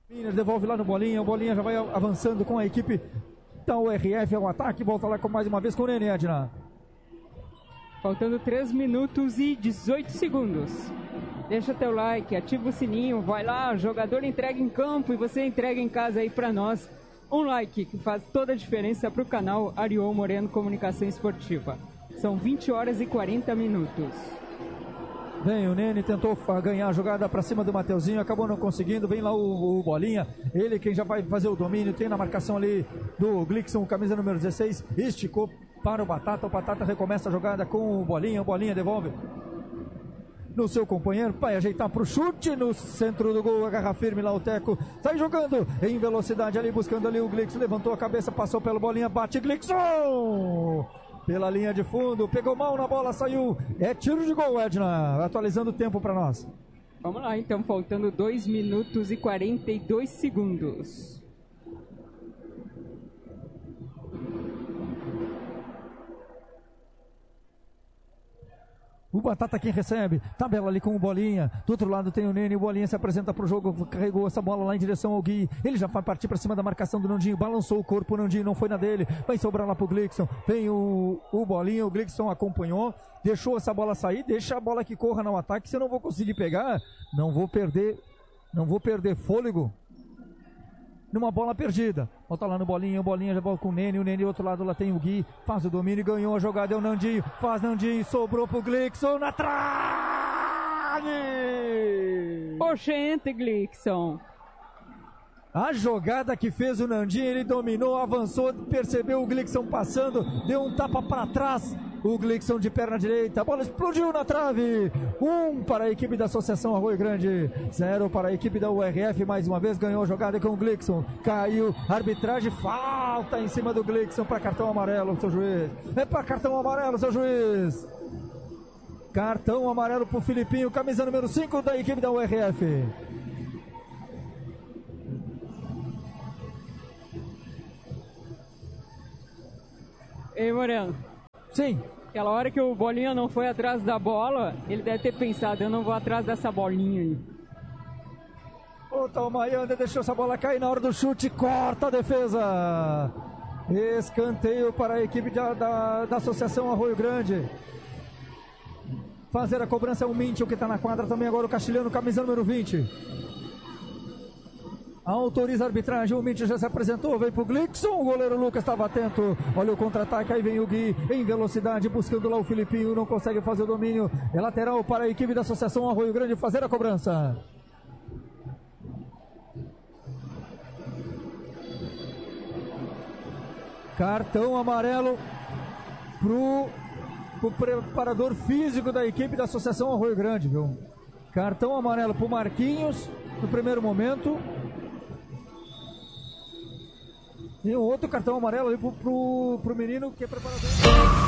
Devolve lá no Bolinha, o Bolinha já vai avançando com a equipe da URF, é um ataque, volta lá mais uma vez com o Nene, Edna. Faltando 3 minutos e 18 segundos. Deixa teu like, ativa o sininho, vai lá, jogador entrega em campo e você entrega em casa aí pra nós. Um like que faz toda a diferença pro canal Ariol Moreno Comunicação Esportiva. São 20 horas e 40 minutos. Vem o Nene, tentou ganhar a jogada pra cima do Mateuzinho, acabou não conseguindo, vem lá o Bolinha, ele quem já vai fazer o domínio, tem na marcação ali do Glickson, camisa número 16, esticou para o Batata recomeça a jogada com o Bolinha devolve no seu companheiro, vai ajeitar pro chute no centro do gol, agarra firme lá o Teco, sai jogando em velocidade ali, buscando ali o Glickson, levantou a cabeça, passou pelo Bolinha, bate Glickson! Pela linha de fundo, pegou mal na bola, saiu, é tiro de gol, Edna, atualizando o tempo para nós. Vamos lá então, faltando 2 minutos e 42 segundos. O Batata quem recebe, tabela ali com o Bolinha, do outro lado tem o Nene, o Bolinha se apresenta pro jogo, carregou essa bola lá em direção ao Gui, ele já vai partir pra cima da marcação do Nandinho, balançou o corpo, o Nandinho não foi na dele, vai sobrar lá pro Glickson, vem o Bolinha, o Glickson acompanhou, deixou essa bola sair, deixa a bola que corra no ataque, se eu não vou conseguir pegar, não vou perder fôlego numa bola perdida. Volta lá no Bolinha, o Bolinha já volta com o Nene do outro lado lá tem o Gui, faz o domínio, ganhou a jogada, é o Nandinho, faz Nandinho, sobrou pro Glickson, na trave! Oxente, Glickson! A jogada que fez o Nandinho, ele dominou, avançou, percebeu o Glickson passando, deu um tapa para trás, o Glickson de perna direita, a bola explodiu na trave, 1 para a equipe da Associação Arroio Grande, 0 para a equipe da URF, mais uma vez ganhou a jogada com o Glickson, caiu, arbitragem, falta em cima do Glickson para cartão amarelo, seu juiz, é para cartão amarelo, seu juiz, cartão amarelo pro Filipinho, camisa número 5 da equipe da URF. Ei, Moreno. Sim. Aquela hora que o Bolinha não foi atrás da bola, ele deve ter pensado, eu não vou atrás dessa bolinha aí. O Talmaianda deixou essa bola cair na hora do chute, corta a defesa. Escanteio para a equipe da Associação Arroio Grande. Fazer a cobrança é o Mintil que está na quadra também agora, o Castilhano, camisa número 20. Autoriza a arbitragem, o Mitchell já se apresentou, vem pro Glickson, o goleiro Lucas estava atento, olha o contra-ataque, aí vem o Gui em velocidade, buscando lá o Filipinho, não consegue fazer o domínio, é lateral para a equipe da Associação Arroio Grande fazer a cobrança. Cartão amarelo pro preparador físico da equipe da Associação Arroio Grande, viu? Cartão amarelo pro Marquinhos, no primeiro momento. E um outro cartão amarelo ali pro menino que é preparador.